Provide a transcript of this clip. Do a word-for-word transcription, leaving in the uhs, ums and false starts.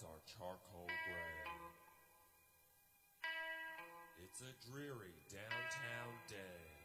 skies are charcoal gray. It's a dreary downtown day.